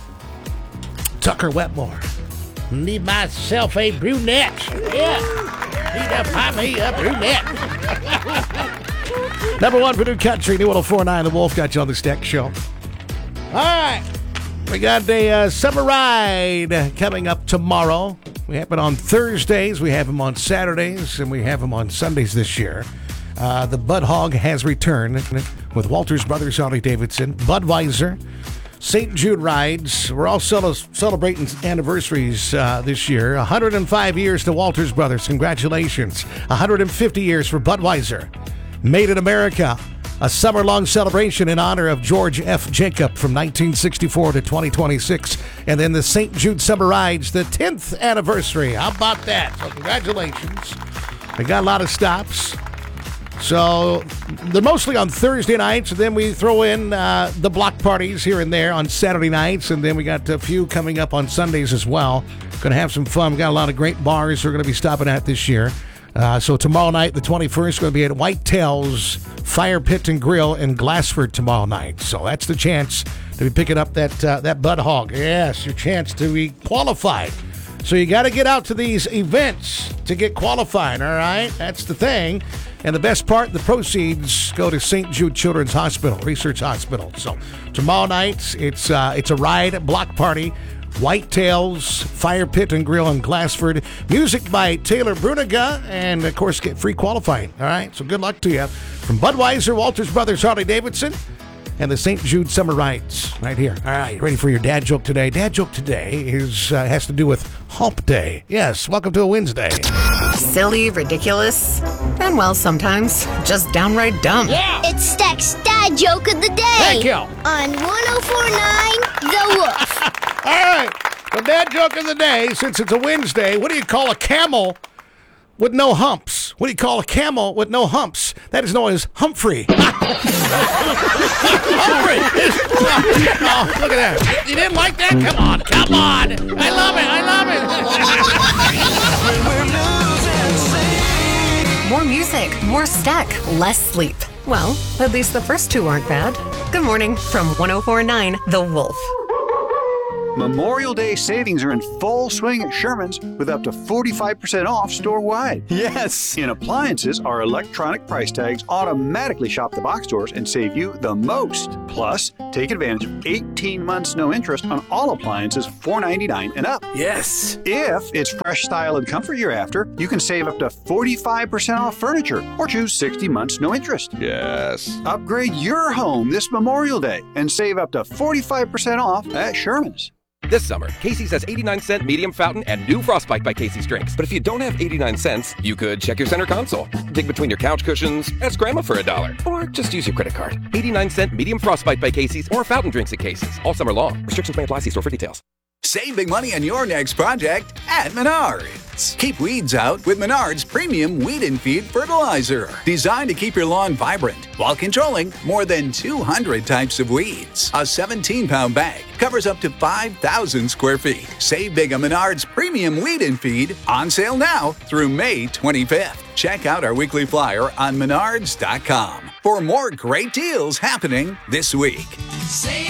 Tucker Wetmore. Need myself a brunette. Yeah. Need to find me a brunette. Number one for New Country, New 104.9 The Wolf got you on the Stack Show. All right. We got a summer ride coming up tomorrow. We have it on Thursdays, we have them on Saturdays, and we have them on Sundays this year. The Bud Hog has returned with Walters Brothers, Harley-Davidson, Budweiser, St. Jude Rides. We're all celebrating anniversaries this year. 105 years to Walters Brothers. Congratulations. 150 years for Budweiser. Made in America. A summer-long celebration in honor of George F. Jacob from 1964 to 2026. And then the St. Jude Summer Rides, the 10th anniversary. How about that? So congratulations. They got a lot of stops. So they're mostly on Thursday nights, and then we throw in the block parties here and there on Saturday nights, and then we got a few coming up on Sundays as well. Going to have some fun. We got a lot of great bars we're going to be stopping at this year. So tomorrow night, the 21st, going to be at Whitetails Fire Pit and Grill in Glassford tomorrow night. So that's the chance to be picking up that Bud Hog. Yes, your chance to be qualified. So you got to get out to these events to get qualified, all right? That's the thing. And the best part, the proceeds go to St. Jude Children's Hospital, Research Hospital. So tomorrow night, it's a ride, block party, Whitetails Fire Pit and Grill in Glassford. Music by Taylor Bruniga, and of course, get free qualifying. All right, so good luck to you. From Budweiser, Walters Brothers, Harley-Davidson, and the St. Jude Summer Rides right here. All right, you ready for your dad joke today? Dad joke today has to do with Hump Day. Yes, welcome to a Wednesday. Silly, ridiculous, and well, sometimes just downright dumb. Yeah! It's Stack's Dad Joke of the Day. Thank you. On 104.9 The Wolf. All right, the dad joke of the day, since it's a Wednesday, what do you call a camel with no humps? What do you call a camel with no humps? That is known as Humphrey. Humphrey! Oh, look at that. You didn't like that? Come on. I love it. More music, more Stack, less sleep. Well, at least the first two aren't bad. Good morning from 104.9 The Wolf. Memorial Day savings are in full swing at Sherman's with up to 45% off store-wide. Yes! In appliances, our electronic price tags automatically shop the box stores and save you the most. Plus, take advantage of 18 months no interest on all appliances $4.99 and up. Yes! If it's fresh style and comfort you're after, you can save up to 45% off furniture or choose 60 months no interest. Yes! Upgrade your home this Memorial Day and save up to 45% off at Sherman's. This summer, Casey's has 89-cent medium fountain and new Frostbite by Casey's drinks. But if you don't have 89 cents, you could check your center console, dig between your couch cushions, ask Grandma for $1, or just use your credit card. 89-cent medium Frostbite by Casey's or fountain drinks at Casey's all summer long. Restrictions may apply. See store for details. Save big money on your next project at Menards. Keep weeds out with Menards Premium Weed and Feed Fertilizer. Designed to keep your lawn vibrant while controlling more than 200 types of weeds. A 17-pound bag covers up to 5,000 square feet. Save big on Menards Premium Weed and Feed, on sale now through May 25th. Check out our weekly flyer on menards.com for more great deals happening this week.